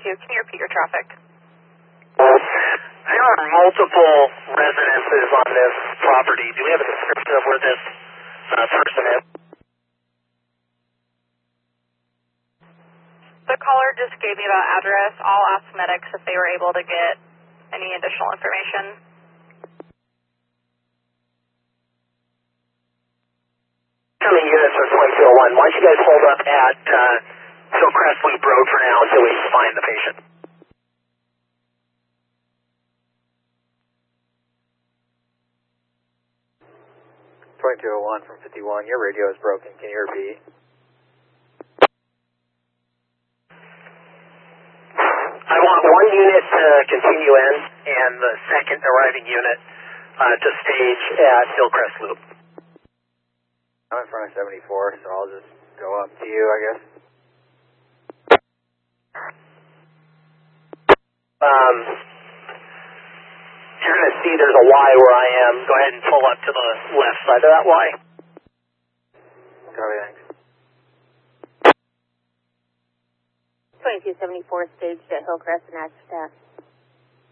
Can you repeat your traffic? There are multiple residences on this property. Do we have a description of where this person is? The caller just gave me that address. I'll ask medics if they were able to get any additional information. Coming units for 2201. Why don't you guys hold up at Hillcrest Loop Road for now until we find the patient? .2201 from 51, your radio is broken. Can you repeat? I want one unit to continue in and the second arriving unit to stage at Hillcrest Loop. I'm in front of 74, so I'll just go up to you, I guess. You're going to see there's a Y where I am. Go ahead and pull up to the left side of that Y. Copy, thanks. 2274 staged at Hillcrest and active staff.